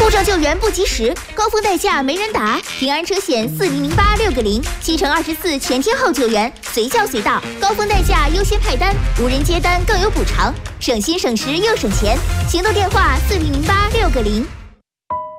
故障救援不及时，高峰代驾没人打，平安车险4008-6个0，7×24全天候救援，随叫随到。高峰代驾优先派单，无人接单更有补偿，省心省时又省钱。行动电话4008-6个0。